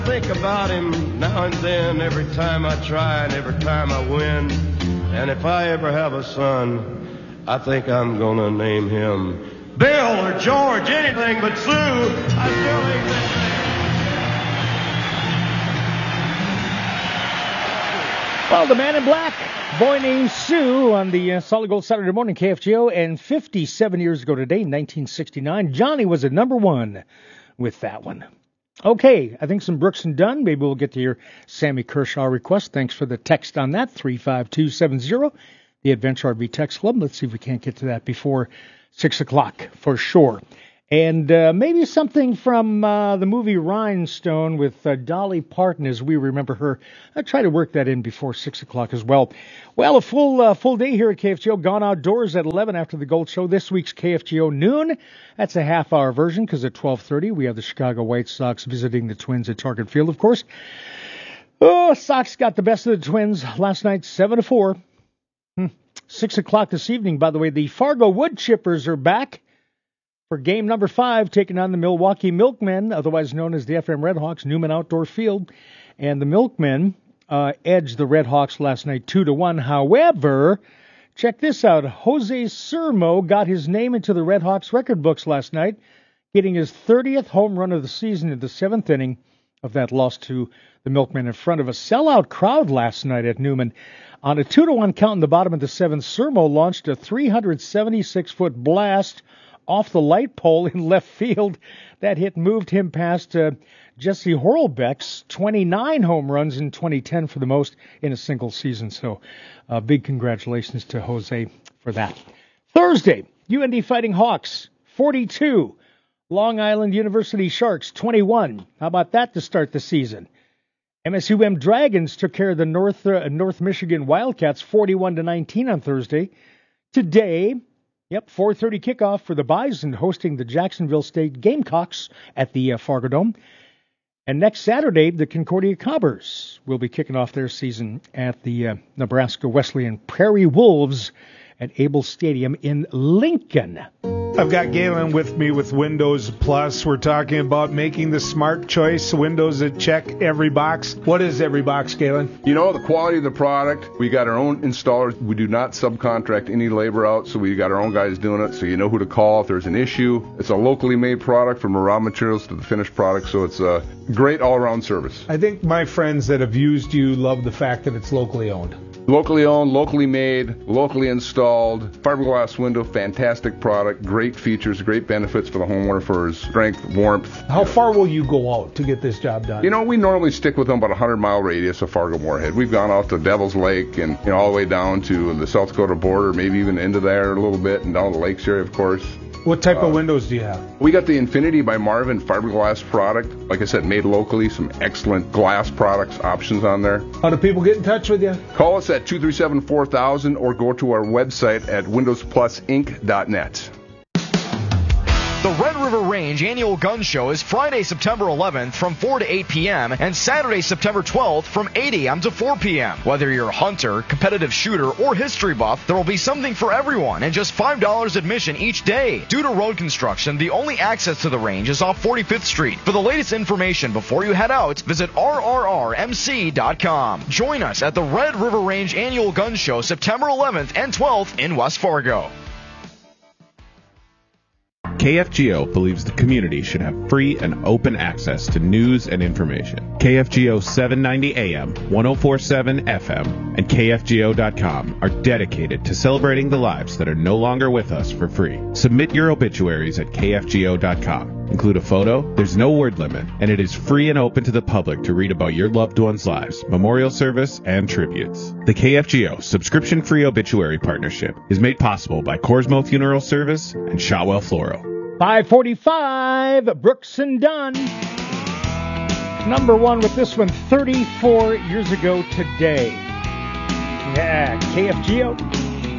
Think about him now and then, every time I try and every time I win. And if I ever have a son, I think I'm gonna name him Bill or George, anything but Sue. I still think that. Well, the man in black, boy named Sue, on the Solid Gold Saturday Morning KFGO, and 57 years ago today, 1969, Johnny was at number one with that one. Okay, I think some Brooks and Dunn. Maybe we'll get to your Sammy Kershaw request. Thanks for the text on that, 35270, the Adventure RV Text Club. Let's see if we can't get to that before 6 o'clock for sure. And maybe something from the movie Rhinestone with Dolly Parton, as we remember her. I'll try to work that in before 6 o'clock as well. Well, a full day here at KFGO. Gone Outdoors at 11 after the Gold Show. This week's KFGO Noon. That's a half-hour version because at 12:30 we have the Chicago White Sox visiting the Twins at Target Field, of course. Oh, Sox got the best of the Twins last night, 7-4. 6 o'clock this evening, by the way, the Fargo Wood Chippers are back for game number 5, taking on the Milwaukee Milkmen, otherwise known as the FM Redhawks, Newman Outdoor Field. And the Milkmen edged the Redhawks last night 2-1. However, check this out. Jose Sermo got his name into the Redhawks record books last night, getting his 30th home run of the season in the 7th inning of that loss to the Milkmen in front of a sellout crowd last night at Newman. On a 2-1 count in the bottom of the 7th, Sermo launched a 376-foot blast off the light pole in left field. That hit moved him past Jesse Horlbeck's 29 home runs in 2010 for the most in a single season. So big congratulations to Jose for that. Thursday, UND Fighting Hawks, 42. Long Island University Sharks, 21. How about that to start the season? MSUM Dragons took care of the North Michigan Wildcats, 41-19 on Thursday. Today, 4:30 kickoff for the Bison hosting the Jacksonville State Gamecocks at the Fargo Dome. And next Saturday, the Concordia Cobbers will be kicking off their season at the Nebraska Wesleyan Prairie Wolves at Able Stadium in Lincoln. I've got Galen with me with Windows Plus. We're talking about making the smart choice, windows that check every box. What is every box, Galen? You know, the quality of the product. We got our own installers. We do not subcontract any labor out, so we got our own guys doing it, so you know who to call if there's an issue. It's a locally made product from the raw materials to the finished product, so it's a great all-around service. I think my friends that have used you love the fact that it's locally owned. Locally owned, locally made, locally installed, fiberglass window, fantastic product, great features, great benefits for the homeowner for strength, warmth. How far will you go out to get this job done? You know, we normally stick with them about a 100-mile radius of Fargo-Moorhead. We've gone out to Devil's Lake and all the way down to the South Dakota border, maybe even into there a little bit, and down the lakes area, of course. What type of windows do you have? We got the Infinity by Marvin fiberglass product. Like I said, made locally. Some excellent glass products options on there. How do people get in touch with you? Call us at 237-4000 or go to our website at windowsplusinc.net. The Red River Range Annual Gun Show is Friday, September 11th from 4 to 8 p.m. and Saturday, September 12th from 8 a.m. to 4 p.m. Whether you're a hunter, competitive shooter, or history buff, there will be something for everyone and just $5 admission each day. Due to road construction, the only access to the range is off 45th Street. For the latest information before you head out, visit rrrmc.com. Join us at the Red River Range Annual Gun Show September 11th and 12th in West Fargo. KFGO believes the community should have free and open access to news and information. KFGO 790 AM, 1047 FM, and KFGO.com are dedicated to celebrating the lives that are no longer with us for free. Submit your obituaries at KFGO.com. Include a photo, there's no word limit, and it is free and open to the public to read about your loved ones' lives, memorial service, and tributes. The KFGO subscription-free obituary partnership is made possible by Corsmo Funeral Service and Shotwell Floral. 5:45, Brooks and Dunn. Number one with this one, 34 years ago today. Yeah, KFGO.